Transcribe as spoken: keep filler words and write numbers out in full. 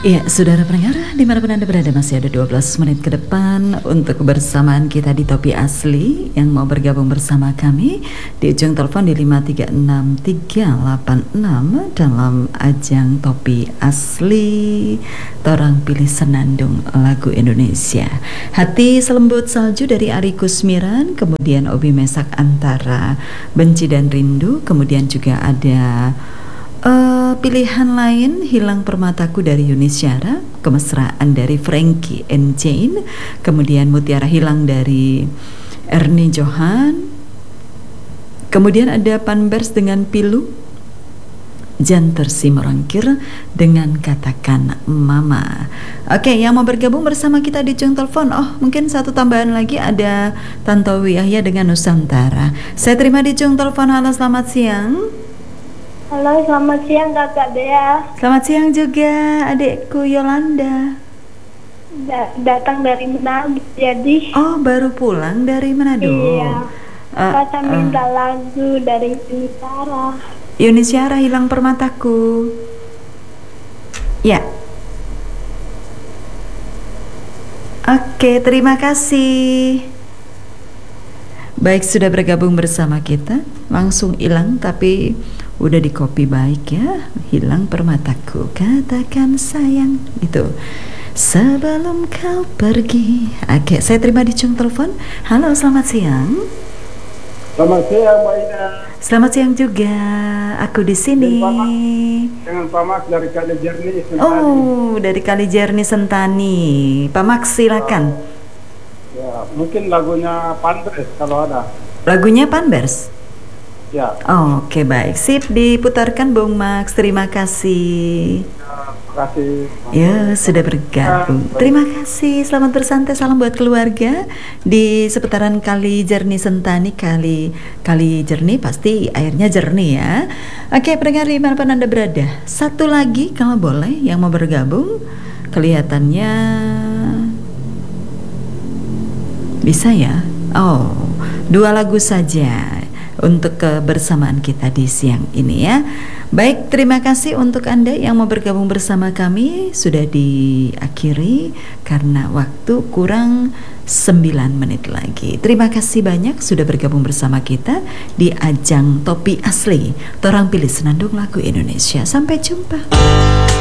Iya, saudara pendengar, dimanapun Anda berada, masih ada dua belas menit ke depan untuk kebersamaan kita di Topi Asli. Yang mau bergabung bersama kami di ujung telepon di lima tiga enam tiga delapan enam dalam ajang Topi Asli. Torang pilih senandung lagu Indonesia. Hati Selembut Salju dari Ari Kusmiran, kemudian Obi Mesak Antara Benci dan Rindu, kemudian juga ada Uh, pilihan lain Hilang Permataku dari Yuni Syara, Kemesraan dari Frankie and Jane, kemudian Mutiara Hilang dari Ernie Johan, kemudian ada Panbers dengan Pilu, Janter si Merangkir dengan Katakan Mama. Oke, yang mau bergabung bersama kita di ujung telepon, oh mungkin satu tambahan lagi, ada Tantowi Yahya dengan Nusantara. Saya terima di ujung telepon. Halo, selamat siang. Halo, selamat siang Kakak Dea. Selamat siang juga adikku Yolanda. Da- datang dari Manado jadi. Oh, baru pulang dari Manado. Iya. Uh, Kakak uh. minta lagu dari Yuni Syara. Yuni Syara, Hilang Permataku. Ya. Oke, terima kasih. Baik, sudah bergabung bersama kita. Langsung hilang tapi udah di copy baik ya. Hilang Permataku, katakan sayang, gitu. Sebelum kau pergi. Oke, saya terima di ujung telepon. Halo, selamat siang. Selamat siang, Mbak Ina. Selamat siang juga. Aku di sini. Dengan Pak Max dari Kali Jernih Sentani. Oh, dari Kali Jernih Sentani. Pak Max, silakan. Ya, mungkin lagunya Panbers kalau ada. Lagunya Panbers. Ya. Oh, oke, okay, baik. Sip, diputarkan Bung Max. Terima kasih. Ya, terima kasih. Ya, sudah bergabung. Ya, terima kasih. Selamat bersantai. Salam buat keluarga di seputaran Kali Jernih Sentani. Kali Kali Jernih pasti airnya jernih ya. Oke, pendengar dimanapun Anda berada. Satu lagi kalau boleh yang mau bergabung. Kelihatannya bisa ya. Oh, dua lagu saja untuk kebersamaan kita di siang ini ya. Baik, terima kasih untuk Anda yang mau bergabung bersama kami. Sudah diakhiri karena waktu kurang sembilan menit lagi. Terima kasih banyak sudah bergabung bersama kita di ajang Topi Asli. Torang pilih senandung lagu Indonesia. Sampai jumpa.